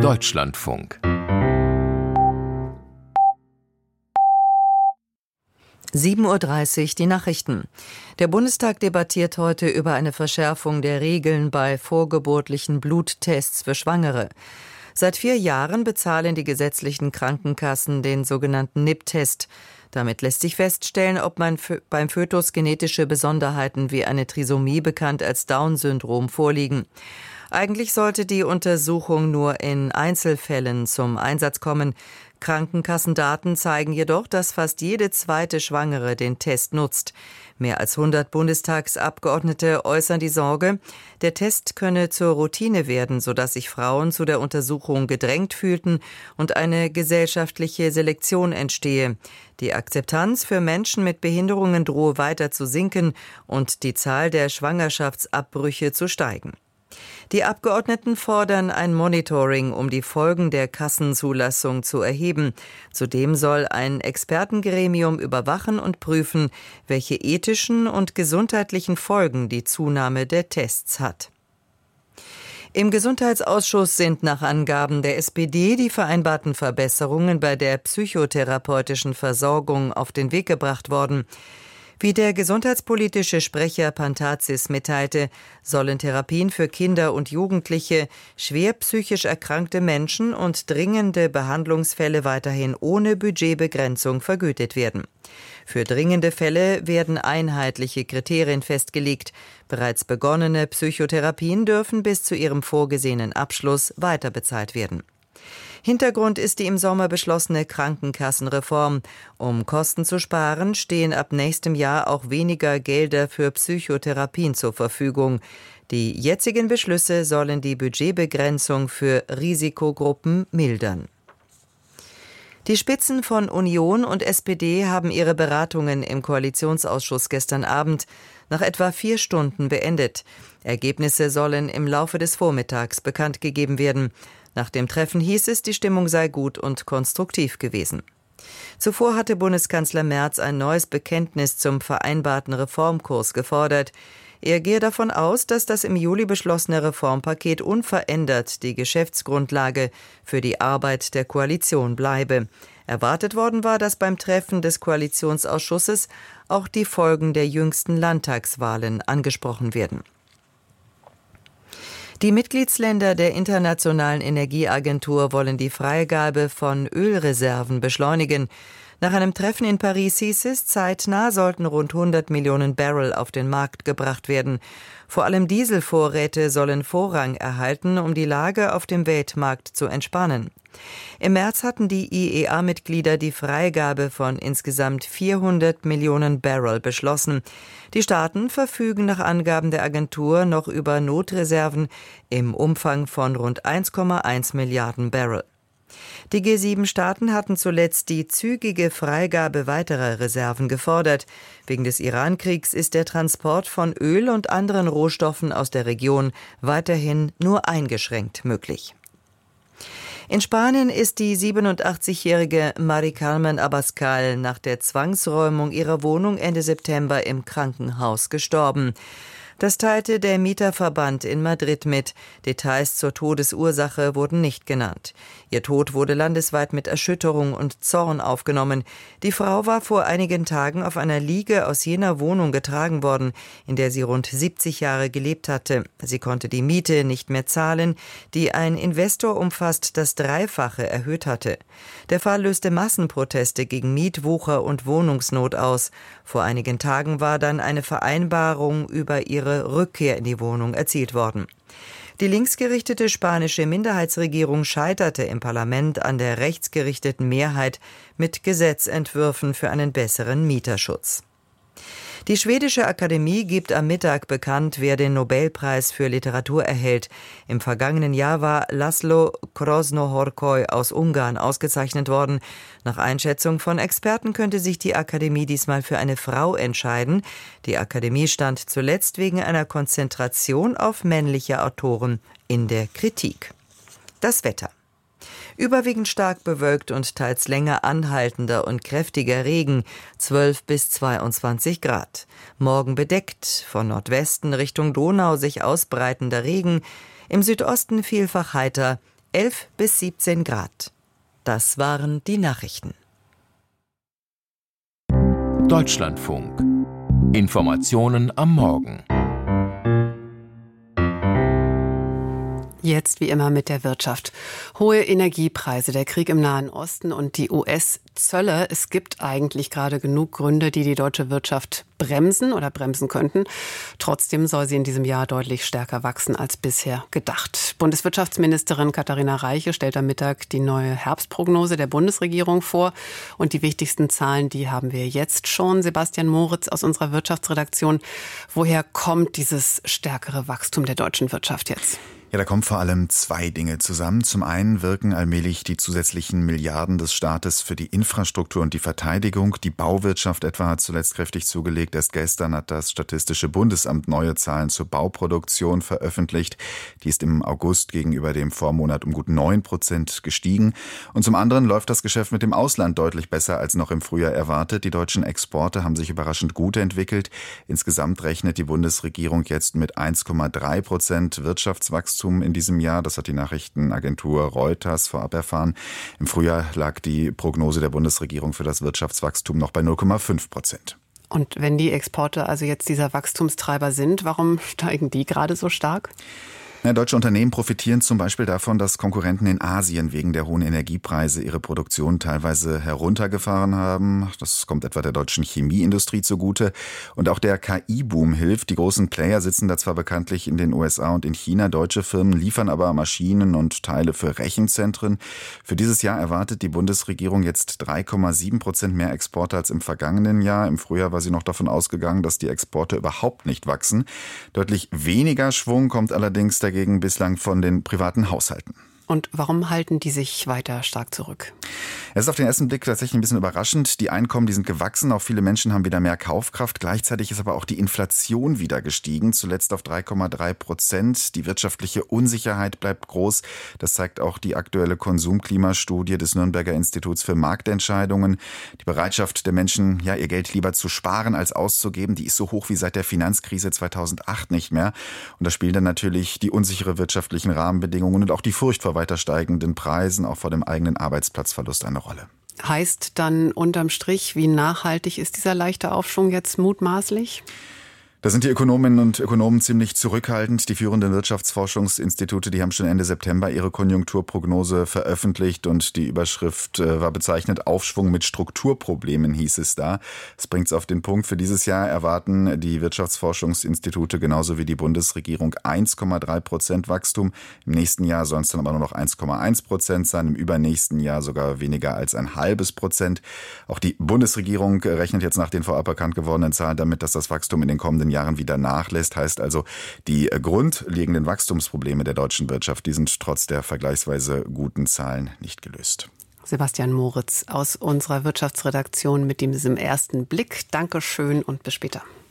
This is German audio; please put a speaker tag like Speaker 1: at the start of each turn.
Speaker 1: Deutschlandfunk
Speaker 2: 7:30 Uhr die Nachrichten. Der Bundestag debattiert heute über eine Verschärfung der Regeln bei vorgeburtlichen Bluttests für Schwangere. Seit 4 Jahren bezahlen die gesetzlichen Krankenkassen den sogenannten NIPT-Test. Damit lässt sich feststellen, ob beim Fötus genetische Besonderheiten wie eine Trisomie, bekannt als Down-Syndrom, vorliegen. Eigentlich sollte die Untersuchung nur in Einzelfällen zum Einsatz kommen. Krankenkassendaten zeigen jedoch, dass fast jede zweite Schwangere den Test nutzt. Mehr als 100 Bundestagsabgeordnete äußern die Sorge, der Test könne zur Routine werden, sodass sich Frauen zu der Untersuchung gedrängt fühlten und eine gesellschaftliche Selektion entstehe. Die Akzeptanz für Menschen mit Behinderungen drohe weiter zu sinken und die Zahl der Schwangerschaftsabbrüche zu steigen. Die Abgeordneten fordern ein Monitoring, um die Folgen der Kassenzulassung zu erheben. Zudem soll ein Expertengremium überwachen und prüfen, welche ethischen und gesundheitlichen Folgen die Zunahme der Tests hat. Im Gesundheitsausschuss sind nach Angaben der SPD die vereinbarten Verbesserungen bei der psychotherapeutischen Versorgung auf den Weg gebracht worden. Wie der gesundheitspolitische Sprecher Pantazis mitteilte, sollen Therapien für Kinder und Jugendliche, schwer psychisch erkrankte Menschen und dringende Behandlungsfälle weiterhin ohne Budgetbegrenzung vergütet werden. Für dringende Fälle werden einheitliche Kriterien festgelegt. Bereits begonnene Psychotherapien dürfen bis zu ihrem vorgesehenen Abschluss weiterbezahlt werden. Hintergrund ist die im Sommer beschlossene Krankenkassenreform. Um Kosten zu sparen, stehen ab nächstem Jahr auch weniger Gelder für Psychotherapien zur Verfügung. Die jetzigen Beschlüsse sollen die Budgetbegrenzung für Risikogruppen mildern. Die Spitzen von Union und SPD haben ihre Beratungen im Koalitionsausschuss gestern Abend nach etwa 4 Stunden beendet. Ergebnisse sollen im Laufe des Vormittags bekannt gegeben werden. Nach dem Treffen hieß es, die Stimmung sei gut und konstruktiv gewesen. Zuvor hatte Bundeskanzler Merz ein neues Bekenntnis zum vereinbarten Reformkurs gefordert. Er gehe davon aus, dass das im Juli beschlossene Reformpaket unverändert die Geschäftsgrundlage für die Arbeit der Koalition bleibe. Erwartet worden war, dass beim Treffen des Koalitionsausschusses auch die Folgen der jüngsten Landtagswahlen angesprochen werden. Die Mitgliedsländer der Internationalen Energieagentur wollen die Freigabe von Ölreserven beschleunigen. Nach einem Treffen in Paris hieß es, zeitnah sollten rund 100 Millionen Barrel auf den Markt gebracht werden. Vor allem Dieselvorräte sollen Vorrang erhalten, um die Lage auf dem Weltmarkt zu entspannen. Im März hatten die IEA-Mitglieder die Freigabe von insgesamt 400 Millionen Barrel beschlossen. Die Staaten verfügen nach Angaben der Agentur noch über Notreserven im Umfang von rund 1,1 Milliarden Barrel. Die G7-Staaten hatten zuletzt die zügige Freigabe weiterer Reserven gefordert. Wegen des Iran-Kriegs ist der Transport von Öl und anderen Rohstoffen aus der Region weiterhin nur eingeschränkt möglich. In Spanien ist die 87-jährige Mari Carmen Abascal nach der Zwangsräumung ihrer Wohnung Ende September im Krankenhaus gestorben. Das teilte der Mieterverband in Madrid mit. Details zur Todesursache wurden nicht genannt. Ihr Tod wurde landesweit mit Erschütterung und Zorn aufgenommen. Die Frau war vor einigen Tagen auf einer Liege aus jener Wohnung getragen worden, in der sie rund 70 Jahre gelebt hatte. Sie konnte die Miete nicht mehr zahlen, die ein Investor um fast das Dreifache erhöht hatte. Der Fall löste Massenproteste gegen Mietwucher und Wohnungsnot aus. Vor einigen Tagen war dann eine Vereinbarung über ihre Rückkehr in die Wohnung erzielt worden. Die linksgerichtete spanische Minderheitsregierung scheiterte im Parlament an der rechtsgerichteten Mehrheit mit Gesetzentwürfen für einen besseren Mieterschutz. Die schwedische Akademie gibt am Mittag bekannt, wer den Nobelpreis für Literatur erhält. Im vergangenen Jahr war Laszlo Krasznahorkai aus Ungarn ausgezeichnet worden. Nach Einschätzung von Experten könnte sich die Akademie diesmal für eine Frau entscheiden. Die Akademie stand zuletzt wegen einer Konzentration auf männliche Autoren in der Kritik. Das Wetter. Überwiegend stark bewölkt und teils länger anhaltender und kräftiger Regen, 12 bis 22 Grad. Morgen bedeckt, von Nordwesten Richtung Donau sich ausbreitender Regen, im Südosten vielfach heiter, 11 bis 17 Grad. Das waren die Nachrichten.
Speaker 1: Deutschlandfunk. Informationen am Morgen.
Speaker 3: Jetzt wie immer mit der Wirtschaft. Hohe Energiepreise, der Krieg im Nahen Osten und die US-Zölle. Es gibt eigentlich gerade genug Gründe, die die deutsche Wirtschaft bremsen oder bremsen könnten. Trotzdem soll sie in diesem Jahr deutlich stärker wachsen als bisher gedacht. Bundeswirtschaftsministerin Katharina Reiche stellt am Mittag die neue Herbstprognose der Bundesregierung vor. Und die wichtigsten Zahlen, die haben wir jetzt schon. Sebastian Moritz aus unserer Wirtschaftsredaktion. Woher kommt dieses stärkere Wachstum der deutschen Wirtschaft jetzt?
Speaker 4: Ja, da kommen vor allem zwei Dinge zusammen. Zum einen wirken allmählich die zusätzlichen Milliarden des Staates für die Infrastruktur und die Verteidigung. Die Bauwirtschaft etwa hat zuletzt kräftig zugelegt. Erst gestern hat das Statistische Bundesamt neue Zahlen zur Bauproduktion veröffentlicht. Die ist im August gegenüber dem Vormonat um gut 9% gestiegen. Und zum anderen läuft das Geschäft mit dem Ausland deutlich besser als noch im Frühjahr erwartet. Die deutschen Exporte haben sich überraschend gut entwickelt. Insgesamt rechnet die Bundesregierung jetzt mit 1,3% Wirtschaftswachstum in diesem Jahr. Das hat die Nachrichtenagentur Reuters vorab erfahren. Im Frühjahr lag die Prognose der Bundesregierung für das Wirtschaftswachstum noch bei 0,5%.
Speaker 3: Und wenn die Exporte also jetzt dieser Wachstumstreiber sind, warum steigen die gerade so stark?
Speaker 4: Deutsche Unternehmen profitieren zum Beispiel davon, dass Konkurrenten in Asien wegen der hohen Energiepreise ihre Produktion teilweise heruntergefahren haben. Das kommt etwa der deutschen Chemieindustrie zugute. Und auch der KI-Boom hilft. Die großen Player sitzen da zwar bekanntlich in den USA und in China. Deutsche Firmen liefern aber Maschinen und Teile für Rechenzentren. Für dieses Jahr erwartet die Bundesregierung jetzt 3,7% mehr Exporte als im vergangenen Jahr. Im Frühjahr war sie noch davon ausgegangen, dass die Exporte überhaupt nicht wachsen. Deutlich weniger Schwung kommt allerdings dagegen bislang von den privaten Haushalten.
Speaker 3: Und warum halten die sich weiter stark zurück?
Speaker 4: Es ist auf den ersten Blick tatsächlich ein bisschen überraschend. Die Einkommen, die sind gewachsen. Auch viele Menschen haben wieder mehr Kaufkraft. Gleichzeitig ist aber auch die Inflation wieder gestiegen. Zuletzt auf 3,3%. Die wirtschaftliche Unsicherheit bleibt groß. Das zeigt auch die aktuelle Konsumklimastudie des Nürnberger Instituts für Marktentscheidungen. Die Bereitschaft der Menschen, ja, ihr Geld lieber zu sparen als auszugeben, die ist so hoch wie seit der Finanzkrise 2008 nicht mehr. Und da spielen dann natürlich die unsichere wirtschaftlichen Rahmenbedingungen und auch die Furcht vor weiter steigenden Preisen, auch vor dem eigenen Arbeitsplatzverlust eine Rolle.
Speaker 3: Heißt dann unterm Strich, wie nachhaltig ist dieser leichte Aufschwung jetzt mutmaßlich?
Speaker 4: Da sind die Ökonominnen und Ökonomen ziemlich zurückhaltend. Die führenden Wirtschaftsforschungsinstitute, die haben schon Ende September ihre Konjunkturprognose veröffentlicht und die Überschrift war bezeichnet: Aufschwung mit Strukturproblemen, hieß es da. Das bringt es auf den Punkt. Für dieses Jahr erwarten die Wirtschaftsforschungsinstitute genauso wie die Bundesregierung 1,3% Wachstum. Im nächsten Jahr sollen es dann aber nur noch 1,1% sein, im übernächsten Jahr sogar weniger als 0,5%. Auch die Bundesregierung rechnet jetzt nach den vorab bekannt gewordenen Zahlen damit, dass das Wachstum in den kommenden Jahren wieder nachlässt. Heißt also, die grundlegenden Wachstumsprobleme der deutschen Wirtschaft, die sind trotz der vergleichsweise guten Zahlen nicht gelöst.
Speaker 3: Sebastian Moritz aus unserer Wirtschaftsredaktion mit diesem ersten Blick. Dankeschön und bis später.